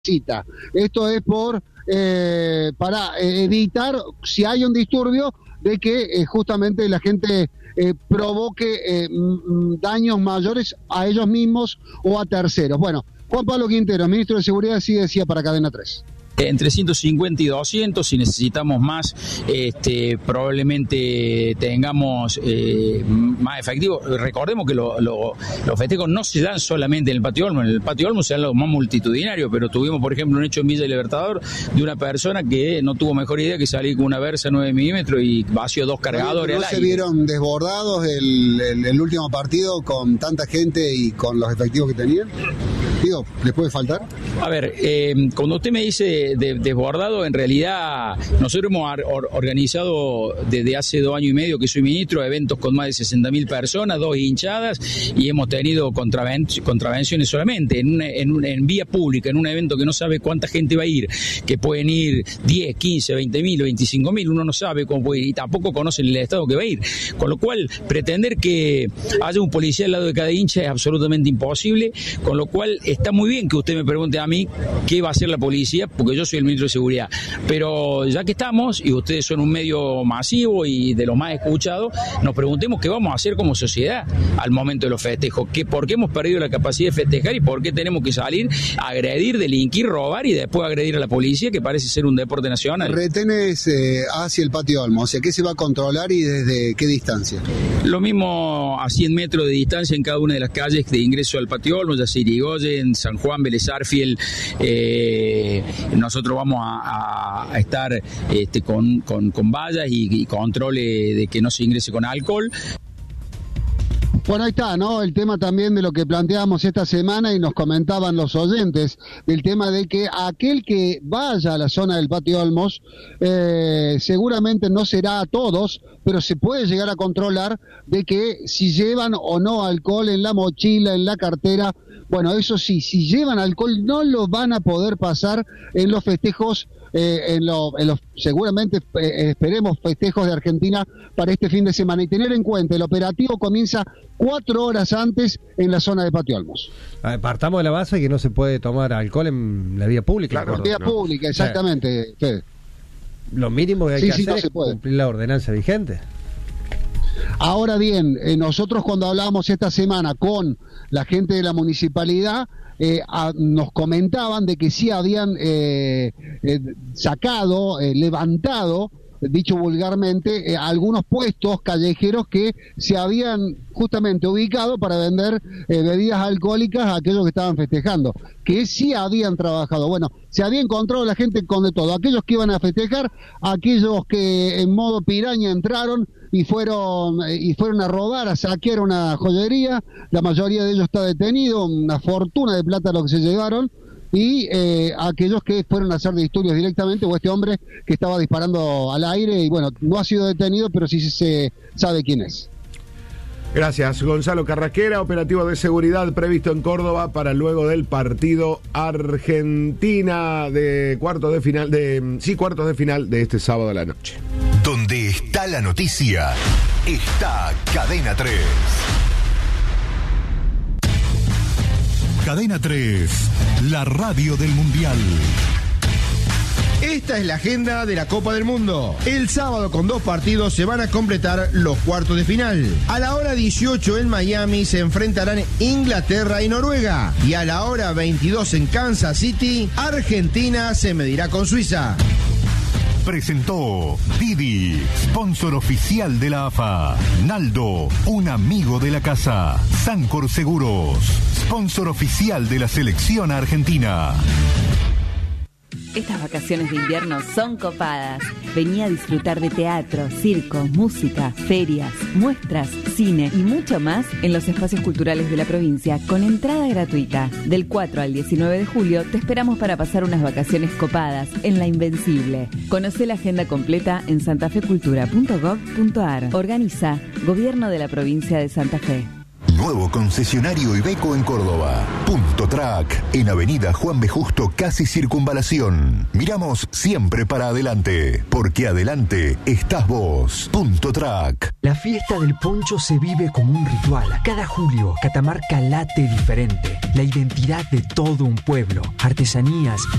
cita. Esto es para evitar, si hay un disturbio, de que justamente la gente provoque daños mayores a ellos mismos o a terceros. Bueno, Juan Pablo Quintero, ministro de Seguridad, sí decía para Cadena 3. Entre 150 y 200, si necesitamos más, probablemente tengamos más efectivos. Recordemos que los festejos no se dan solamente en el Patio Olmos. En el Patio Olmos se dan los más multitudinarios, pero tuvimos, por ejemplo, un hecho en Villa Libertador de una persona que no tuvo mejor idea que salir con una Versa 9 milímetros y vació 2 cargadores al aire. ¿No se vieron desbordados el último partido con tanta gente y con los efectivos que tenían? Digo, ¿les puede faltar? A ver, cuando usted me dice desbordado, en realidad nosotros hemos organizado desde hace 2 años y medio que soy ministro eventos con más de 60.000 personas, 2 hinchadas, y hemos tenido contravenciones solamente en vía pública, en un evento que no sabe cuánta gente va a ir, que pueden ir 10, 15, 20.000 o 25.000, uno no sabe cómo puede ir y tampoco conocen el estado que va a ir, con lo cual pretender que haya un policía al lado de cada hincha es absolutamente imposible, con lo cual está muy bien que usted me pregunte a mí qué va a hacer la policía, porque yo soy el ministro de Seguridad, pero ya que estamos y ustedes son un medio masivo y de los más escuchados, nos preguntemos qué vamos a hacer como sociedad al momento de los festejos, por qué hemos perdido la capacidad de festejar y por qué tenemos que salir a agredir, delinquir, robar y después agredir a la policía, que parece ser un deporte nacional. Retenes hacia el Patio Olmos, o sea, ¿qué se va a controlar y desde qué distancia? Lo mismo a 100 metros de distancia en cada una de las calles de ingreso al Patio Olmos, ya sea Irigoyen, San Juan, Vélez Arfiel. Nosotros vamos a estar con vallas y controles de que no se ingrese con alcohol. Bueno, ahí está, ¿no? El tema también de lo que planteamos esta semana y nos comentaban los oyentes, del tema de que aquel que vaya a la zona del Patio Olmos, seguramente no será a todos, pero se puede llegar a controlar de que si llevan o no alcohol en la mochila, en la cartera. Bueno, eso sí, si llevan alcohol no lo van a poder pasar en los festejos, en los seguramente esperemos festejos de Argentina para este fin de semana. Y tener en cuenta, el operativo comienza 4 horas antes en la zona de Patio Olmos. Partamos de la base que no se puede tomar alcohol en la vía pública. Claro, en la vía pública, exactamente. Fede. Lo mínimo que hay que hacer es cumplir la ordenanza vigente. Ahora bien, nosotros cuando hablábamos esta semana con la gente de la municipalidad, nos comentaban de que sí habían levantado, dicho vulgarmente, algunos puestos callejeros que se habían justamente ubicado para vender bebidas alcohólicas a aquellos que estaban festejando, que sí habían trabajado. Bueno, se había encontrado la gente con de todo, aquellos que iban a festejar, aquellos que en modo piraña entraron y fueron a robar, a saquear una joyería. La mayoría de ellos está detenido, una fortuna de plata lo que se llevaron, y aquellos que fueron a hacer disturbios directamente, o este hombre que estaba disparando al aire, y bueno, no ha sido detenido, pero sí se sabe quién es. Gracias, Gonzalo Carrasquera. Operativo de seguridad previsto en Córdoba para luego del partido Argentina de cuartos de final de este sábado a la noche. Donde está la noticia, está Cadena 3. Cadena 3, la radio del Mundial. Esta es la agenda de la Copa del Mundo. El sábado con 2 partidos se van a completar los cuartos de final. A la hora 18 en Miami se enfrentarán Inglaterra y Noruega. Y a la hora 22 en Kansas City, Argentina se medirá con Suiza. Presentó Didi, sponsor oficial de la AFA. Naldo, un amigo de la casa. Sancor Seguros, sponsor oficial de la selección argentina. Estas vacaciones de invierno son copadas. Vení a disfrutar de teatro, circo, música, ferias, muestras, cine y mucho más en los espacios culturales de la provincia con entrada gratuita. Del 4 al 19 de julio te esperamos para pasar unas vacaciones copadas en La Invencible. Conocé la agenda completa en santafecultura.gov.ar. Organiza Gobierno de la Provincia de Santa Fe. Nuevo concesionario Iveco en Córdoba. Punto Track, en Avenida Juan B. Justo, casi Circunvalación. Miramos siempre para adelante, porque adelante estás vos. Punto Track. La fiesta del poncho se vive como un ritual. Cada julio, Catamarca late diferente. La identidad de todo un pueblo. Artesanías,